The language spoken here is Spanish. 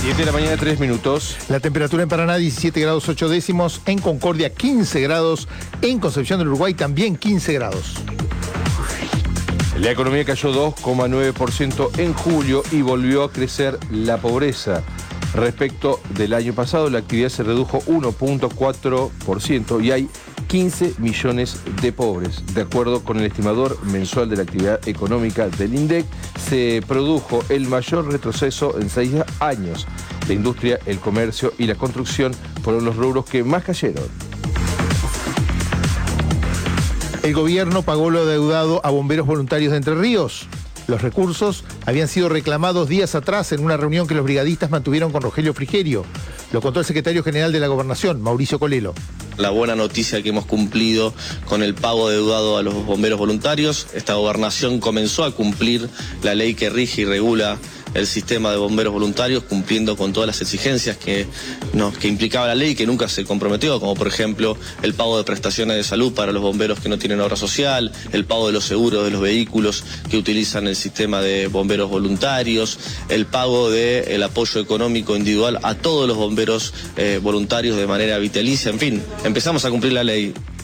7 de la mañana, 3 minutos. La temperatura en Paraná 17 grados 8 décimos, en Concordia 15 grados, en Concepción del Uruguay también 15 grados. La economía cayó 2,9% en julio y volvió a crecer la pobreza. Respecto del año pasado, la actividad se redujo 1,4% y hay 15 millones de pobres. De acuerdo con el estimador mensual de la actividad económica del INDEC, se produjo el mayor retroceso en 6 años. La industria, el comercio y la construcción fueron los rubros que más cayeron. El gobierno pagó lo adeudado a bomberos voluntarios de Entre Ríos. Los recursos habían sido reclamados días atrás en una reunión que los brigadistas mantuvieron con Rogelio Frigerio. Lo contó el secretario general de la Gobernación, Mauricio Colelo. La buena noticia que hemos cumplido con el pago adeudado a los bomberos voluntarios. Esta gobernación comenzó a cumplir la ley que rige y regula el sistema de bomberos voluntarios, cumpliendo con todas las exigencias que implicaba la ley, que nunca se comprometió, como por ejemplo el pago de prestaciones de salud para los bomberos que no tienen obra social, el pago de los seguros de los vehículos que utilizan el sistema de bomberos voluntarios, el pago del apoyo económico individual a todos los bomberos voluntarios de manera vitalicia. En fin, empezamos a cumplir la ley.